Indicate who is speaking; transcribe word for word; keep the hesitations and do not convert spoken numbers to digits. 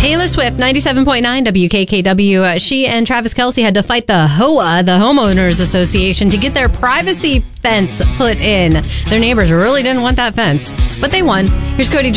Speaker 1: Taylor Swift, ninety-seven point nine W K K W. Uh, she and Travis Kelce had to fight the H O A, the Homeowners Association, to get their privacy fence put in. Their neighbors really didn't want that fence, but they won. Here's Cody